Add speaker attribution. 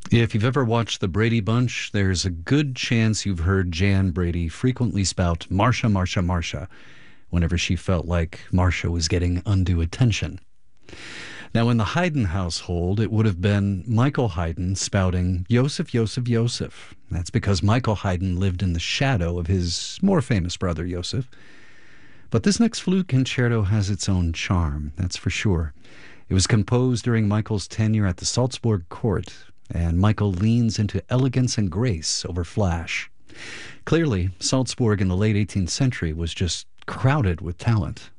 Speaker 1: If you've ever watched The Brady Bunch, there's a good chance you've heard Jan Brady frequently spout Marcia, Marcia, Marcia whenever she felt like Marcia was getting undue attention. Now, in the Haydn household, it would have been Michael Haydn spouting Yosef, Yosef, Yosef. That's because Michael Haydn lived in the shadow of his more famous brother, Yosef. But this next flute concerto has its own charm, that's for sure. It was composed during Michael's tenure at the Salzburg court, and Michael leans into elegance and grace over flash. Clearly, Salzburg in the late 18th century was just crowded with talent.